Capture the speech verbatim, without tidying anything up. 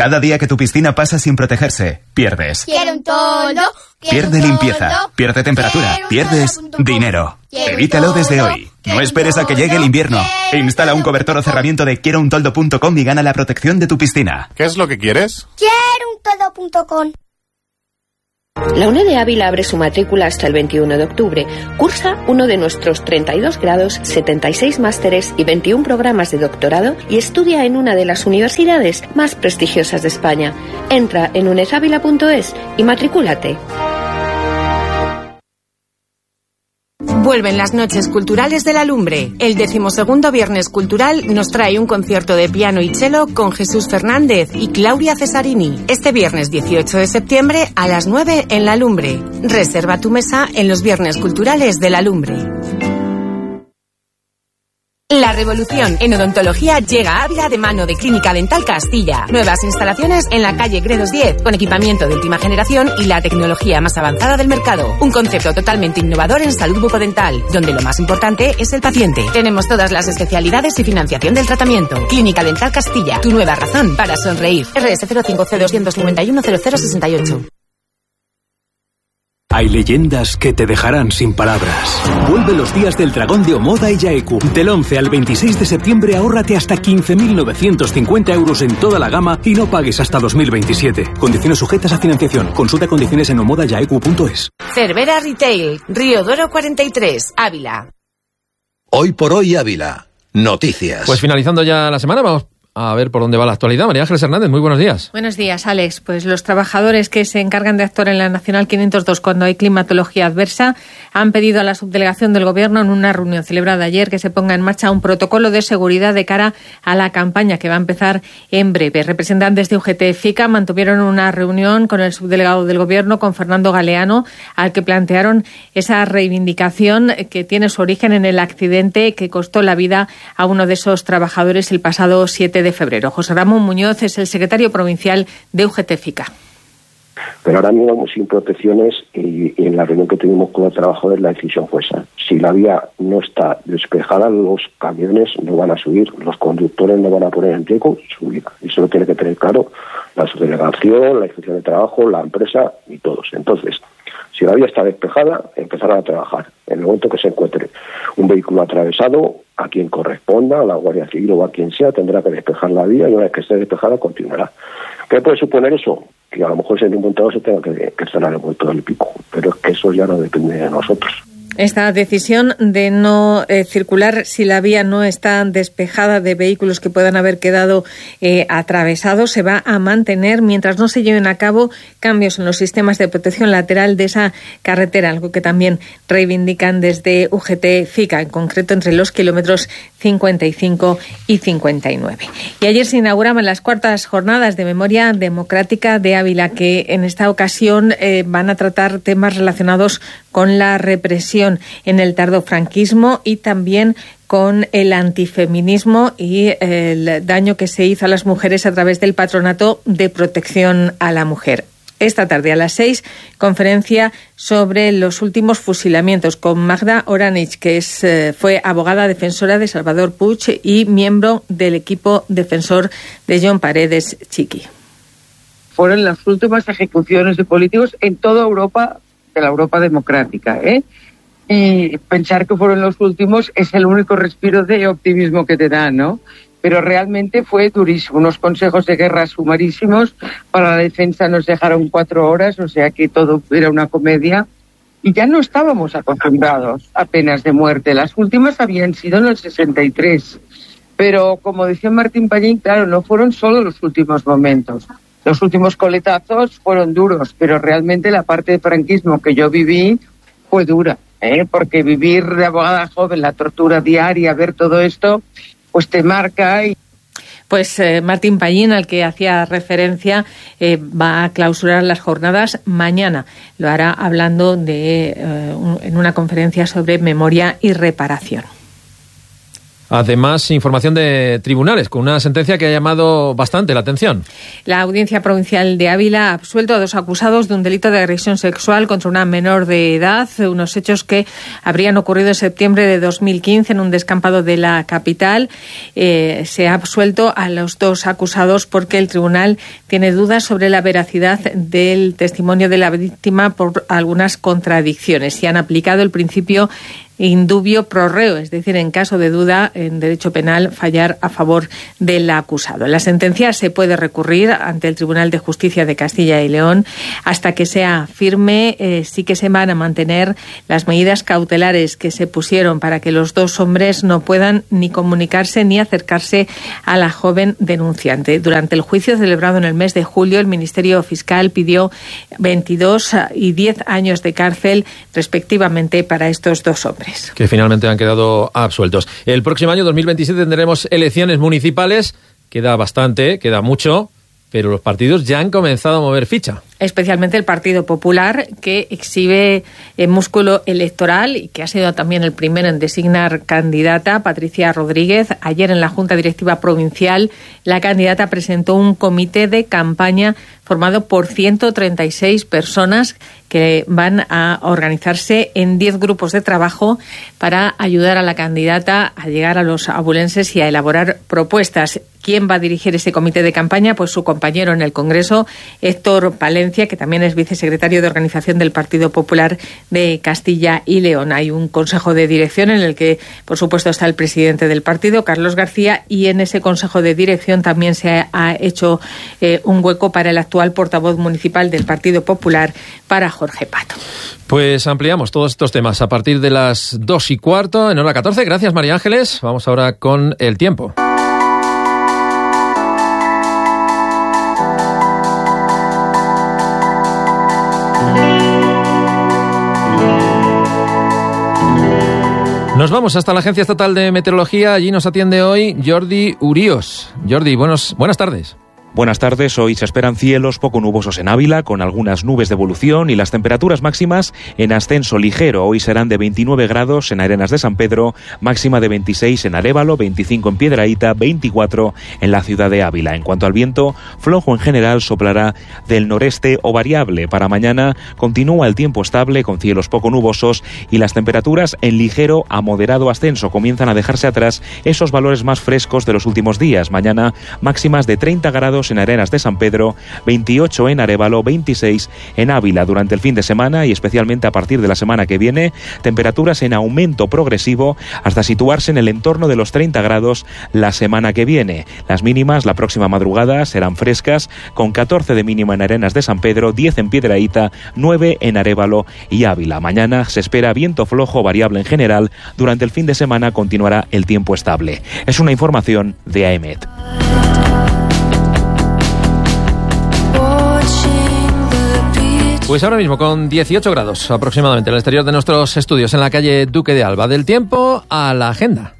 Cada día que tu piscina pasa sin protegerse, pierdes. Quiero un toldo. Pierde limpieza, pierde temperatura, pierdes dinero. Evítalo desde hoy. No esperes a que llegue el invierno. Instala un cobertor o cerramiento de quiero un toldo punto com y gana la protección de tu piscina. ¿Qué es lo que quieres? Quiero un toldo punto com. La UNED de Ávila abre su matrícula hasta el veintiuno de octubre. Cursa uno de nuestros treinta y dos grados, setenta y seis másteres y veintiún programas de doctorado y estudia en una de las universidades más prestigiosas de España. Entra en unedavila punto es y matricúlate. Vuelven las noches culturales de la Lumbre. El decimosegundo Viernes Cultural nos trae un concierto de piano y cello con Jesús Fernández y Claudia Cesarini. Este viernes dieciocho de septiembre a las nueve en la Lumbre. Reserva tu mesa en los Viernes Culturales de la Lumbre. La revolución en odontología llega a Ávila de mano de Clínica Dental Castilla. Nuevas instalaciones en la calle Gredos diez, con equipamiento de última generación y la tecnología más avanzada del mercado. Un concepto totalmente innovador en salud bucodental, donde lo más importante es el paciente. Tenemos todas las especialidades y financiación del tratamiento. Clínica Dental Castilla, tu nueva razón para sonreír. R S cero cinco C dos nueve uno cero cero seis ocho. Hay leyendas que te dejarán sin palabras. Vuelve los días del dragón de Omoda y Yaeku. Del once al veintiséis de septiembre ahórrate hasta quince mil novecientos cincuenta euros en toda la gama y no pagues hasta dos mil veintisiete. Condiciones sujetas a financiación. Consulta condiciones en omoda yaeku punto es. Cervera Retail, Río Doro cuarenta y tres, Ávila. Hoy por hoy Ávila. Noticias. Pues finalizando ya la semana, vamos a ver por dónde va la actualidad. María Ángeles Hernández, muy buenos días. Buenos días, Alex. Pues los trabajadores que se encargan de actuar en la Nacional quinientos dos cuando hay climatología adversa han pedido a la subdelegación del Gobierno en una reunión celebrada ayer que se ponga en marcha un protocolo de seguridad de cara a la campaña que va a empezar en breve. Representantes de U G T F I C A mantuvieron una reunión con el subdelegado del Gobierno, con Fernando Galeano, al que plantearon esa reivindicación que tiene su origen en el accidente que costó la vida a uno de esos trabajadores el pasado siete de febrero. José Ramón Muñoz es el secretario provincial de U G T F I C A. Pero ahora mismo vamos sin protecciones y, y en la reunión que tuvimos con los trabajadores la decisión fue esa. Si la vía no está despejada, los camiones no van a subir, los conductores no van a poner en riesgo su vida. Eso lo tiene que tener claro la subdelegación, la inspección de trabajo, la empresa y todos. Entonces, si la vía está despejada, empezarán a trabajar. En el momento que se encuentre un vehículo atravesado, a quien corresponda, a la Guardia Civil o a quien sea, tendrá que despejar la vía y una vez que esté despejada, continuará. ¿Qué puede suponer eso? Que a lo mejor en un momento dado se tenga que, que cerrar el vuelto del pico, pero es que eso ya no depende de nosotros. Esta decisión de no eh, circular si la vía no está despejada de vehículos que puedan haber quedado eh, atravesados se va a mantener mientras no se lleven a cabo cambios en los sistemas de protección lateral de esa carretera, algo que también reivindican desde U G T F I C A, en concreto entre los kilómetros cincuenta y cinco y cincuenta y nueve. Y ayer se inauguraban las cuartas jornadas de memoria democrática de Ávila, que en esta ocasión eh, van a tratar temas relacionados con la represión en el tardofranquismo y también con el antifeminismo y el daño que se hizo a las mujeres a través del Patronato de Protección a la Mujer. Esta tarde a las seis, conferencia sobre los últimos fusilamientos con Magda Oranich, que es, eh, fue abogada defensora de Salvador Puig y miembro del equipo defensor de John Paredes Chiqui. Fueron las últimas ejecuciones de políticos en toda Europa, de la Europa democrática, ¿eh? Y pensar que fueron los últimos es el único respiro de optimismo que te da, ¿no? Pero realmente fue durísimo, unos consejos de guerra sumarísimos, para la defensa nos dejaron cuatro horas, o sea que todo era una comedia, y ya no estábamos acostumbrados a penas de muerte. Las últimas habían sido en el sesenta y tres, pero como decía Martín Pallín, claro, no fueron solo los últimos momentos. Los últimos coletazos fueron duros, pero realmente la parte de franquismo que yo viví fue dura, ¿eh? Porque vivir de abogada joven, la tortura diaria, ver todo esto, pues te marca. Y... Pues eh, Martín Pallín, al que hacía referencia, eh, va a clausurar las jornadas mañana. Lo hará hablando de eh, un, en una conferencia sobre memoria y reparación. Además, información de tribunales, con una sentencia que ha llamado bastante la atención. La Audiencia Provincial de Ávila ha absuelto a dos acusados de un delito de agresión sexual contra una menor de edad, unos hechos que habrían ocurrido en septiembre de dos mil quince en un descampado de la capital. Eh, se ha absuelto a los dos acusados porque el tribunal tiene dudas sobre la veracidad del testimonio de la víctima por algunas contradicciones y han aplicado el principio indubio pro reo, es decir, en caso de duda en derecho penal, fallar a favor del acusado. La sentencia se puede recurrir ante el Tribunal de Justicia de Castilla y León. Hasta que sea firme, eh, sí que se van a mantener las medidas cautelares que se pusieron para que los dos hombres no puedan ni comunicarse ni acercarse a la joven denunciante. Durante el juicio celebrado en el mes de julio, el Ministerio Fiscal pidió veintidós y diez años de cárcel respectivamente para estos dos hombres. Que finalmente han quedado absueltos. El próximo año, dos mil veintisiete, tendremos elecciones municipales. Queda bastante, queda mucho, pero los partidos ya han comenzado a mover ficha. Especialmente el Partido Popular, que exhibe el músculo electoral y que ha sido también el primero en designar candidata, Patricia Rodríguez. Ayer en la Junta Directiva Provincial, la candidata presentó un comité de campaña formado por ciento treinta y seis personas que van a organizarse en diez grupos de trabajo para ayudar a la candidata a llegar a los abulenses y a elaborar propuestas. ¿Quién va a dirigir ese comité de campaña? Pues su compañero en el Congreso, Héctor Palencia, que también es vicesecretario de Organización del Partido Popular de Castilla y León. Hay un consejo de dirección en el que, por supuesto, está el presidente del partido, Carlos García, y en ese consejo de dirección también se ha hecho eh, un hueco para el actual portavoz municipal del Partido Popular, para Jorge Pato. Pues ampliamos todos estos temas a partir de las dos y cuarto en hora catorce. Gracias, María Ángeles. Vamos ahora con el tiempo. Nos vamos hasta la Agencia Estatal de Meteorología. Allí nos atiende hoy Jordi Uríos. Jordi, buenos, buenas tardes. Buenas tardes, hoy se esperan cielos poco nubosos en Ávila, con algunas nubes de evolución y las temperaturas máximas en ascenso ligero. Hoy serán de veintinueve grados en Arenas de San Pedro, máxima de veintiséis en Arévalo, veinticinco en Piedrahíta, veinticuatro en la ciudad de Ávila. En cuanto al viento, flojo en general, soplará del noreste o variable. Para mañana continúa el tiempo estable con cielos poco nubosos y las temperaturas en ligero a moderado ascenso. Comienzan a dejarse atrás esos valores más frescos de los últimos días. Mañana máximas de treinta grados en Arenas de San Pedro, veintiocho en Arévalo, veintiséis en Ávila. Durante el fin de semana y especialmente a partir de la semana que viene, temperaturas en aumento progresivo hasta situarse en el entorno de los treinta grados la semana que viene. Las mínimas la próxima madrugada serán frescas, con catorce de mínima en Arenas de San Pedro, diez en Piedrahíta, nueve en Arévalo y Ávila. Mañana se espera viento flojo variable en general. Durante el fin de semana continuará el tiempo estable. Es una información de AEMET. Pues ahora mismo con dieciocho grados aproximadamente en el exterior de nuestros estudios en la calle Duque de Alba. Del tiempo a la agenda.